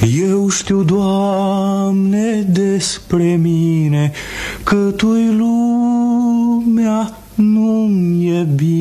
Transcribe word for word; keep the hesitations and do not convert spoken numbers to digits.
Eu știu, Doamne, despre mine că Tu-i lumea, nu-mi e bine.